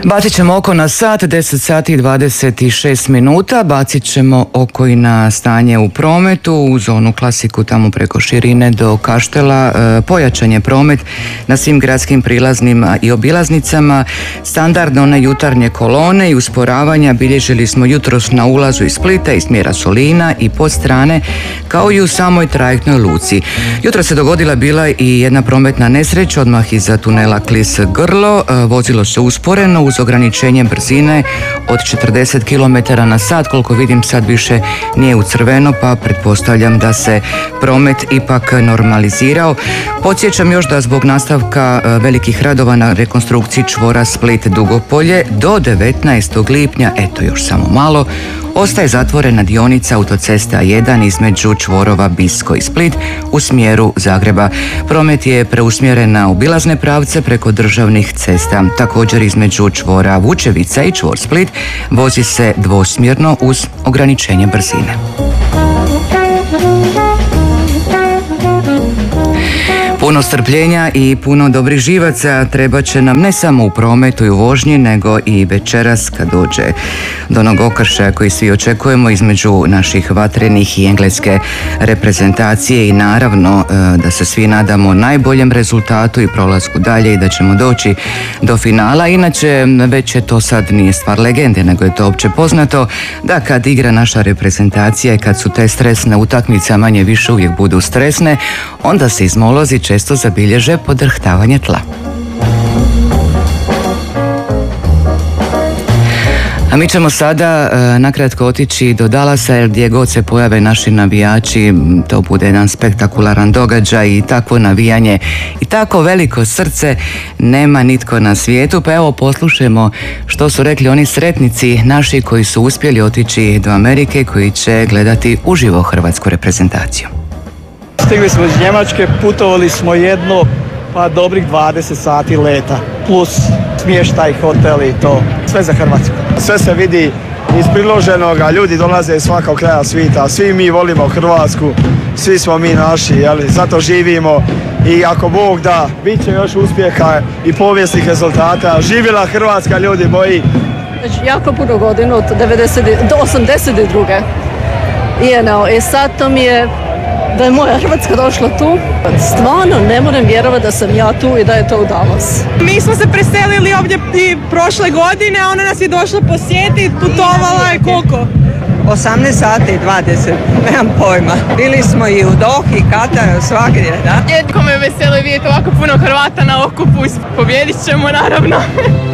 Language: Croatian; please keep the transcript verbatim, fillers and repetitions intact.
Bacit ćemo oko na sat, deset sati i dvadeset šest minuta, bacit ćemo oko i na stanje u prometu, u zonu klasiku tamo preko Širine do Kaštela. E, pojačan je promet na svim gradskim prilaznim i obilaznicama. Standardno one jutarnje kolone i usporavanja bilježili smo jutros na ulazu iz Splita, iz smjera Solina i pod strane, kao i u samoj trajektnoj luci. Jutro se dogodila bila i jedna prometna nesreća odmah iza tunela Klis Grlo. E, vozilo se usporeno uz ograničenje brzine od četrdeset kilometara na sat. Koliko vidim sad više nije u crveno, pa pretpostavljam da se promet ipak normalizirao. Podsjećam još da zbog nastavka velikih radova na rekonstrukciji čvora Split-Dugopolje do devetnaestog lipnja, eto još samo malo, ostaje zatvorena dionica autoceste A jedan između čvorova Bisko i Split u smjeru Zagreba. Promet je preusmjeren na obilazne pravce preko državnih cesta. Također između čvora Vučevica i čvor Split vozi se dvosmjerno uz ograničenje brzine. Puno strpljenja i puno dobrih živaca treba će nam ne samo u prometu i u vožnji, nego i večeras kad dođe do onog okršaja koji svi očekujemo između naših vatrenih i engleske reprezentacije i naravno da se svi nadamo najboljem rezultatu i prolasku dalje i da ćemo doći do finala. Inače, već je to sad nije stvar legende, nego je to opće poznato da kad igra naša reprezentacija i kad su te stresne utakmice manje više uvijek budu stresne, onda se izmolozi često zabilježe podrhtavanje tla. A mi ćemo sada e, nakratko otići do Dallasa, jer gdje god se pojave naši navijači, to bude jedan spektakularan događaj i takvo navijanje i tako veliko srce nema nitko na svijetu. Pa evo poslušajmo što su rekli oni sretnici naši koji su uspjeli otići do Amerike, koji će gledati uživo hrvatsku reprezentaciju. Stigli smo iz Njemačke, putovali smo jedno pa dobrih dvadeset sati leta, plus smještaj, hotel i to, sve za Hrvatsku. Sve se vidi iz priloženoga, ljudi dolaze iz svakog kraja svijeta, svi mi volimo Hrvatsku, svi smo mi naši, jeli, zato živimo i ako Bog da, bit će još uspjeha i povijesnih rezultata. Živjela Hrvatska, ljudi moji! Već jako puno godina, od devedesete do osamdeset druge I, no, i sad to mi je da je moja Hrvatska došla tu. Stvarno ne moram vjerovati da sam ja tu i da je to u Dallas. Mi smo se preselili ovdje i prošle godine, a ona nas je došla posjetiti, putovala je koliko? osamnaest sati i dvadeset, nemam pojma. Bili smo i u Dohi, Kataru, svagdje, da? Jedko me veseli vidjeti ovako puno Hrvata na okupu, pobjedit ćemo naravno.